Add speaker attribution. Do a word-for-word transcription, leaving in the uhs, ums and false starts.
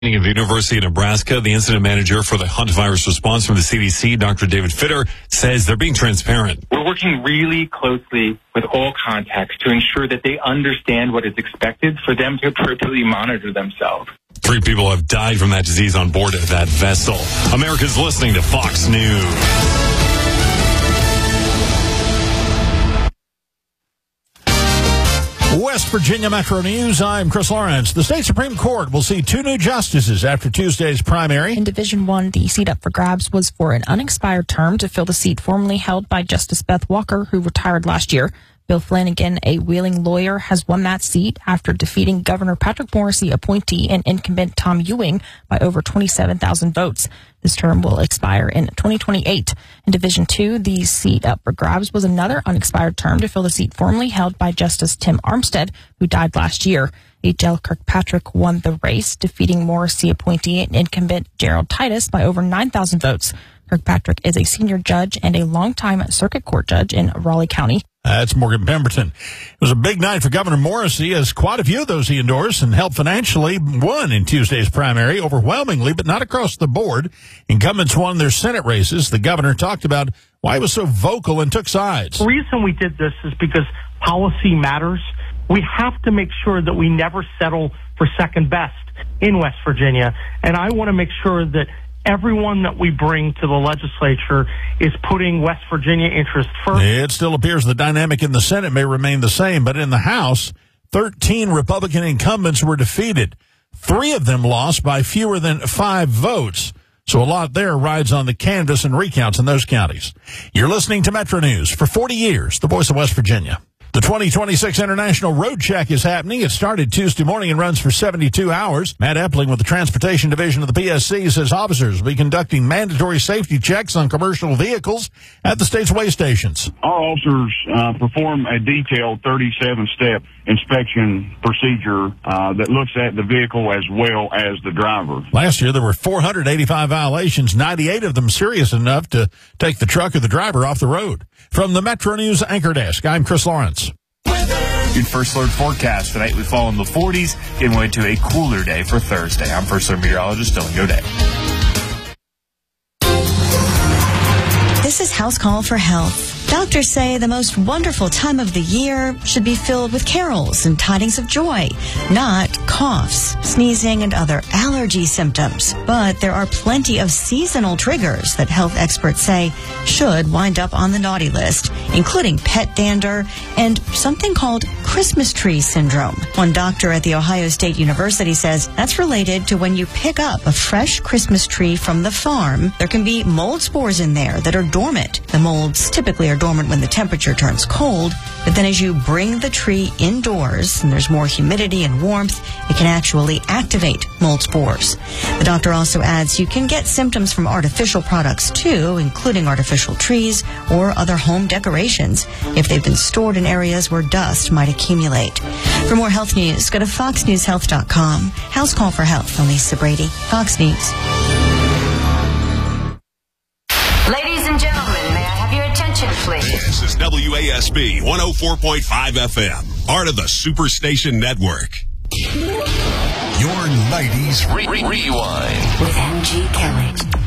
Speaker 1: Of the University of Nebraska, the incident manager for the hantavirus response from the C D C, Doctor David Fitter, says they're being transparent.
Speaker 2: We're working really closely with all contacts to ensure that they understand what is expected for them to appropriately monitor themselves.
Speaker 1: Three people have died from that disease on board of that vessel. America's listening to Fox News.
Speaker 3: West Virginia Metro News, I'm Chris Lawrence. The state Supreme Court will see two new justices after Tuesday's primary.
Speaker 4: In Division one, the seat up for grabs was for an unexpired term to fill the seat formerly held by Justice Beth Walker, who retired last year. Bill Flanagan, a Wheeling lawyer, has won that seat after defeating Governor Patrick Morrisey appointee and incumbent Tom Ewing by over twenty-seven thousand votes. This term will expire in twenty twenty-eight. In Division two, the seat up for grabs was another unexpired term to fill the seat formerly held by Justice Tim Armstead, who died last year. H L Kirkpatrick won the race, defeating Morrisey appointee and incumbent Gerald Titus by over nine thousand votes. Kirkpatrick is a senior judge and a longtime circuit court judge in Raleigh County.
Speaker 3: That's Morgan Pemberton. It was a big night for Governor Morrisey, as quite a few of those he endorsed and helped financially won in Tuesday's primary, overwhelmingly, but not across the board. Incumbents won their Senate races. The governor talked about why he was so vocal and took sides.
Speaker 5: The reason we did this is because policy matters. We have to make sure that we never settle for second best in West Virginia. And I want to make sure that everyone that we bring to the legislature is putting West Virginia interests first.
Speaker 3: It still appears the dynamic in the Senate may remain the same, but in the House, thirteen Republican incumbents were defeated. Three of them lost by fewer than five votes. So a lot there rides on the canvass and recounts in those counties. You're listening to Metro News. For forty years, the voice of West Virginia. The twenty twenty-six International Road Check is happening. It started Tuesday morning and runs for seventy-two hours. Matt Epling with the Transportation Division of the P S C says officers will be conducting mandatory safety checks on commercial vehicles at the state's way stations.
Speaker 6: Our officers uh, perform a detailed thirty-seven step inspection procedure uh, that looks at the vehicle as well as the driver.
Speaker 3: Last year, there were four hundred eighty-five violations, ninety-eight of them serious enough to take the truck or the driver off the road. From the Metro News Anchor Desk, I'm Chris Lawrence.
Speaker 7: Your First Alert forecast tonight. We fall in the forties, getting way to a cooler day for Thursday. I'm First Alert meteorologist Dylan Godet.
Speaker 8: This is House Call for Health. Doctors say the most wonderful time of the year should be filled with carols and tidings of joy, not coughs, sneezing, and other allergy symptoms. But there are plenty of seasonal triggers that health experts say should wind up on the naughty list, including pet dander and something called Christmas tree syndrome. One doctor at The Ohio State University says that's related to when you pick up a fresh Christmas tree from the farm. There can be mold spores in there that are dormant. The molds typically are dormant when the temperature turns cold, but then as you bring the tree indoors and there's more humidity and warmth, it can actually activate mold spores. The doctor also adds you can get symptoms from artificial products too, including artificial trees or other home decorations, if they've been stored in areas where dust might accumulate. For more health news, go to fox news health dot com. House Call for Health. I'm Lisa Brady, Fox News.
Speaker 9: Ladies and gentlemen, may I have your attention, please?
Speaker 10: This is W A S B one oh four point five F M, part of the Superstation Network.
Speaker 11: Your nineties re- re- Rewind
Speaker 9: with M G Kelly.